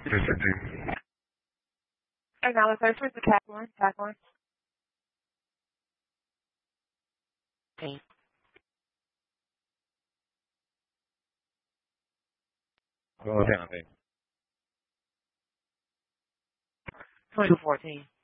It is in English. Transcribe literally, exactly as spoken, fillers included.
And now the first one's the cat one. Cat one. Eight. Go down, baby. Twenty-two fourteen.